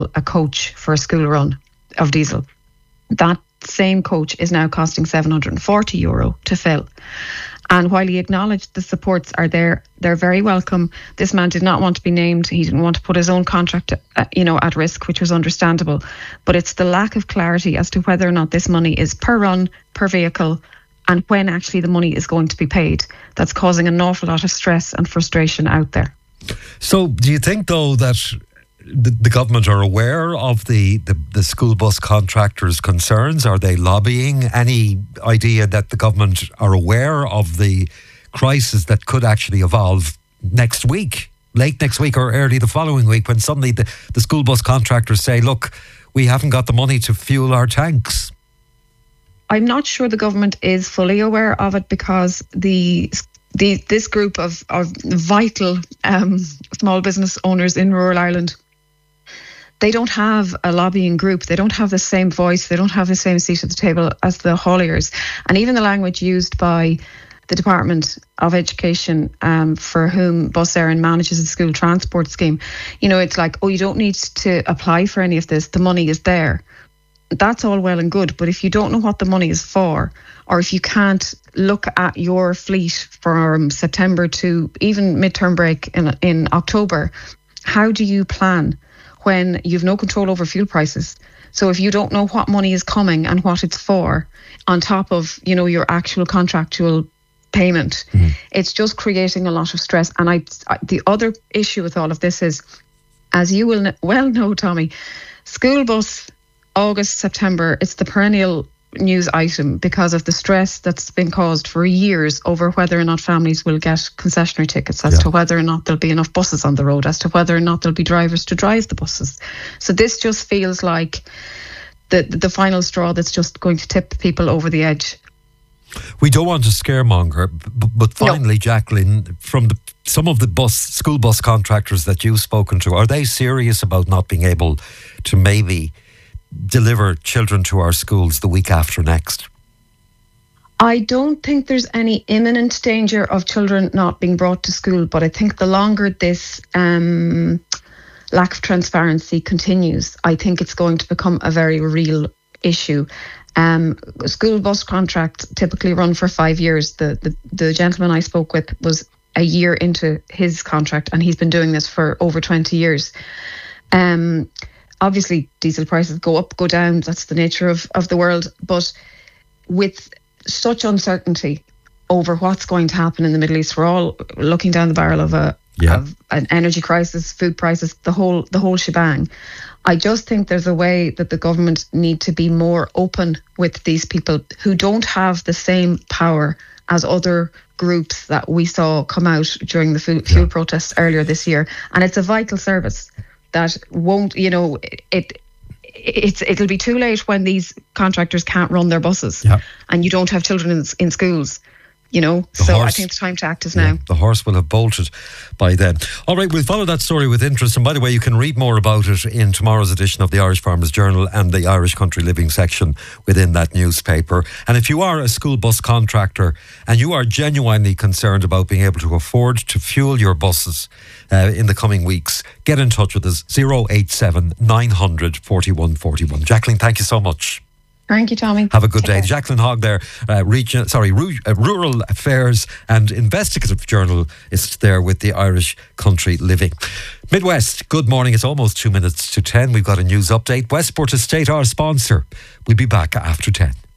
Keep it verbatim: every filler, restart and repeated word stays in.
a coach for a school run of diesel. That same coach is now costing seven hundred forty euro to fill. And while he acknowledged the supports are there, they're very welcome. This man did not want to be named. He didn't want to put his own contract, uh, you know, at risk, which was understandable. But it's the lack of clarity as to whether or not this money is per run, per vehicle, and when actually the money is going to be paid. That's causing an awful lot of stress and frustration out there. So do you think, though, that the, the government are aware of the, the, the school bus contractors' concerns? Are they lobbying? Any idea that the government are aware of the crisis that could actually evolve next week, late next week or early the following week, when suddenly the, the school bus contractors say, look, we haven't got the money to fuel our tanks? I'm not sure the government is fully aware of it, because the the this group of, of vital um, small business owners in rural Ireland, they don't have a lobbying group. They don't have the same voice. They don't have the same seat at the table as the hauliers. And even the language used by the Department of Education, um, for whom Bus Éireann manages the school transport scheme, you know, it's like, oh, you don't need to apply for any of this. The money is there. That's all well and good. But if you don't know what the money is for, or if you can't look at your fleet from September to even midterm break in in October, how do you plan when you've no control over fuel prices? So if you don't know what money is coming and what it's for, on top of, you know, your actual contractual payment, mm-hmm. it's just creating a lot of stress. And I, I, the other issue with all of this is, as you will well know, Tommy, school bus, August, September, it's the perennial news item because of the stress that's been caused for years over whether or not families will get concessionary tickets, as yeah. to whether or not there'll be enough buses on the road, as to whether or not there'll be drivers to drive the buses. So this just feels like the the final straw that's just going to tip people over the edge. We don't want to scaremonger, but finally, no. Jacqueline, from the, some of the bus school bus contractors that you've spoken to, are they serious about not being able to maybe deliver children to our schools the week after next? I don't think there's any imminent danger of children not being brought to school, but I think the longer this um, lack of transparency continues, I think it's going to become a very real issue. Um, school bus contracts typically run for five years. The, the the gentleman I spoke with was a year into his contract, and he's been doing this for over twenty years. Um, obviously, diesel prices go up, go down. That's the nature of, of the world. But with such uncertainty over what's going to happen in the Middle East, we're all looking down the barrel of a yeah. of an energy crisis, food prices, the whole the whole shebang. I just think there's a way that the government need to be more open with these people who don't have the same power as other groups that we saw come out during the fuel, fuel yeah. protests earlier this year. And it's a vital service that won't, you know, it it's it'll be too late when these contractors can't run their buses yeah. and you don't have children in, in schools. You know, the so horse, I think the time to act is yeah, now. The horse will have bolted by then. All right, we'll follow that story with interest. And by the way, you can read more about it in tomorrow's edition of the Irish Farmers Journal and the Irish Country Living section within that newspaper. And if you are a school bus contractor and you are genuinely concerned about being able to afford to fuel your buses uh, in the coming weeks, get in touch with us, zero eight seven nine hundred forty-one forty-one. Jacqueline, thank you so much. Thank you, Tommy. Have a good Take day. Care. Jacqueline Hogg there, uh, region, sorry, Ru- uh, Rural Affairs and Investigative Journalist there with the Irish Country Living. Midwest, good morning. It's almost two minutes to ten. We've got a news update. Westport Estate, our sponsor. We'll be back after ten.